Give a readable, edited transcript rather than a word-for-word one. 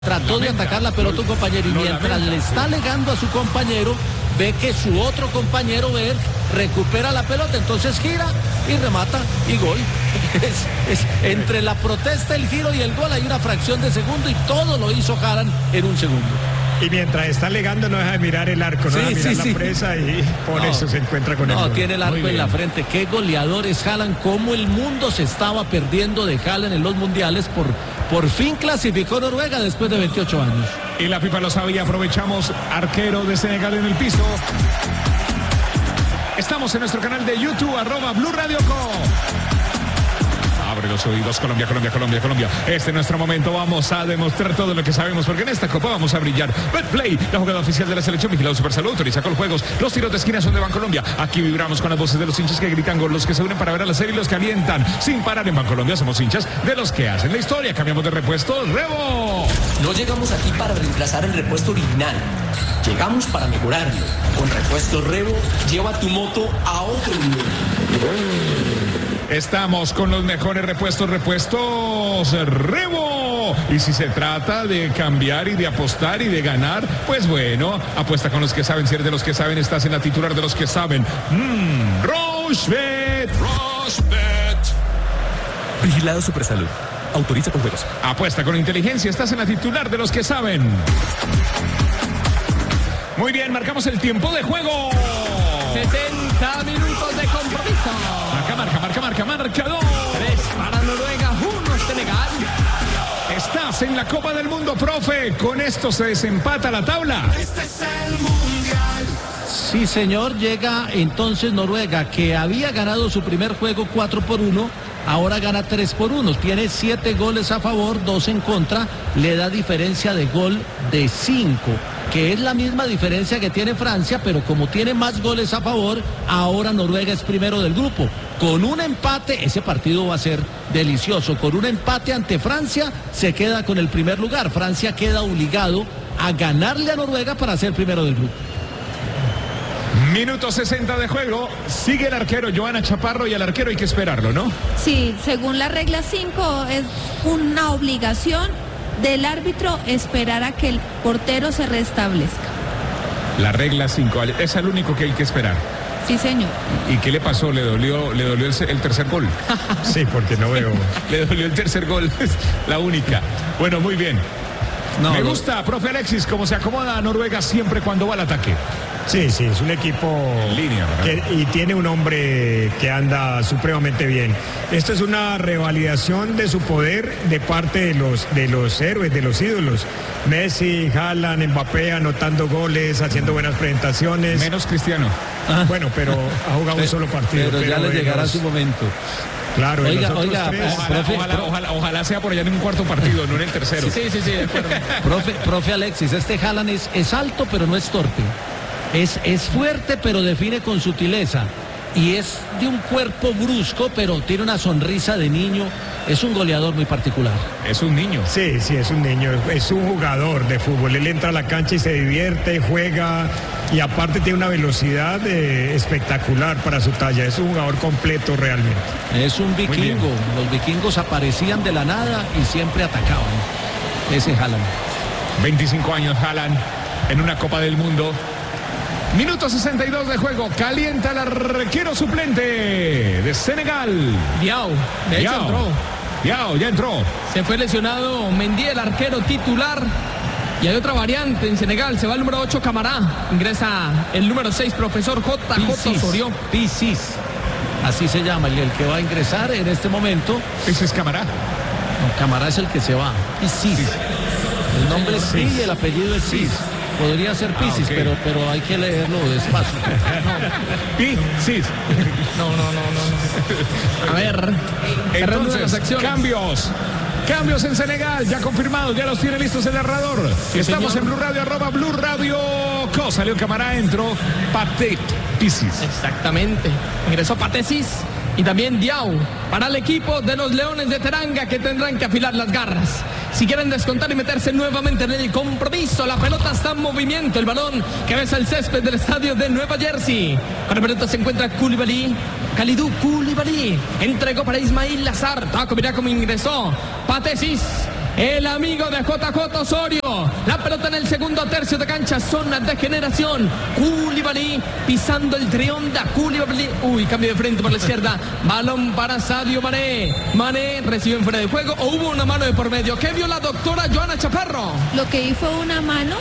Trató de atacar la pelota a un compañero y mientras le está alegando a su compañero, ve que su otro compañero, Ver, recupera la pelota, entonces gira y remata y gol. Entre la protesta, el giro y el gol hay una fracción de segundo y todo lo hizo Haaland en un segundo. Y mientras está alegando no deja de mirar el arco, no deja de mirar la presa y por eso se encuentra con el gol. No, tiene el arco en la frente. Qué goleador es Haaland, cómo el mundo se estaba perdiendo de Haaland en los mundiales. Por fin clasificó Noruega después de 28 años. Y la FIFA lo sabía, aprovechamos, arquero de Senegal en el piso. Estamos en nuestro canal de YouTube, @BluRadioCo. Abre los oídos, Colombia, Colombia, Colombia, Colombia. Este es nuestro momento, vamos a demostrar todo lo que sabemos, porque en esta Copa vamos a brillar. Betplay, la jugada oficial de la selección, vigilado Supersalud, autoriza con juegos. Los tiros de esquina son de Bancolombia. Aquí vibramos con las voces de los hinchas que gritan gol, los que se unen para ver a la serie y los que alientan. Sin parar en Bancolombia, somos hinchas de los que hacen la historia. Cambiamos de repuesto, Rebo. No llegamos aquí para reemplazar el repuesto original. Llegamos para mejorarlo. Con Repuesto Rebo, lleva tu moto a otro nivel. Estamos con los mejores repuestos Rebo. Y si se trata de cambiar y de apostar y de ganar, pues bueno, apuesta con los que saben. Si eres de los que saben, estás en la titular de los que saben. Rochebet. Vigilado Supersalud. Autoriza con juegos. Apuesta con inteligencia, estás en la titular de los que saben. Muy bien, marcamos el tiempo de juego. 60 minutos de compromiso. Marcador. 3 para Noruega, 1 Senegal. Estás en la Copa del Mundo, profe. Con esto se desempata la tabla. Este es el Mundial. Sí, señor, llega entonces Noruega, que había ganado su primer juego 4-1, ahora gana 3-1. Tiene 7 goles a favor, 2 en contra, le da diferencia de gol de 5, que es la misma diferencia que tiene Francia, pero como tiene más goles a favor, ahora Noruega es primero del grupo. Con un empate, ese partido va a ser delicioso. Con un empate ante Francia, se queda con el primer lugar. Francia queda obligado a ganarle a Noruega para ser primero del grupo. Minuto 60 de juego, sigue el arquero Joana Chaparro y al arquero hay que esperarlo, ¿no? Sí, según la regla 5 es una obligación del árbitro esperar a que el portero se restablezca. La regla 5, es el único que hay que esperar. Sí, señor. ¿Y qué le pasó? ¿Le dolió el tercer gol? Sí, porque no veo. Le dolió el tercer gol, es la única. Bueno, muy bien. Me gusta, profe Alexis, cómo se acomoda a Noruega siempre cuando va al ataque. Sí, es un equipo en línea, y tiene un hombre que anda supremamente bien. Esto es una revalidación de su poder de parte de los héroes, de los ídolos. Messi, Haaland, Mbappé anotando goles, haciendo buenas presentaciones. Menos Cristiano. Bueno, pero ha jugado un solo partido. Pero ya le llegará su momento. Claro, ojalá sea por allá en un cuarto partido, no en el tercero. Sí, de acuerdo. Profe Alexis, este Haaland es alto, pero no es torpe. Es fuerte, pero define con sutileza. Y es de un cuerpo brusco, pero tiene una sonrisa de niño. Es un goleador muy particular. Es un niño. Sí, es un niño. Es un jugador de fútbol. Él entra a la cancha y se divierte, juega. Y aparte tiene una velocidad espectacular para su talla. Es un jugador completo realmente. Es un vikingo. Los vikingos aparecían de la nada y siempre atacaban. Ese Haaland. 25 años Haaland en una Copa del Mundo. Minuto 62 de juego. Calienta el arquero suplente de Senegal. Diao, de hecho entró. Diao, ya entró. Se fue lesionado Mendy, el arquero titular. Y hay otra variante en Senegal. Se va el número 8, Camará. Ingresa el número 6, profesor JJ Osorio. Pisis. Así se llama el que va a ingresar en este momento. Ese es Camará. No, Camará es el que se va. Pisis. El nombre es Cis y el apellido es Cis. Podría ser Pisis, okay. pero hay que leerlo despacio. Pisis. No. A ver. Entonces, cambios en Senegal, ya confirmados, ya los tiene listos el narrador. Estamos en Blue Radio, @BluRadioCo. Salió Camará, entró Paté Pisis. Exactamente. Ingresó Patesis y también Diao para el equipo de los Leones de Teranga, que tendrán que afilar las garras. Si quieren descontar y meterse nuevamente en el compromiso, la pelota está en movimiento. El balón que besa el césped del estadio de Nueva Jersey. Con la pelota se encuentra Kalidou Koulibaly. Entregó para Ismail Lazar. Taco, mirá cómo ingresó. Patesis. el amigo de JJ Osorio. La pelota en el segundo tercio de cancha, zona de generación. Koulibaly pisando el trionda. Koulibaly, cambio de frente por la izquierda. Balón para Sadio Mané. Mané recibe en fuera de juego o hubo una mano de por medio. ¿Qué vio la doctora Joana Chaparro? Lo que hizo fue una mano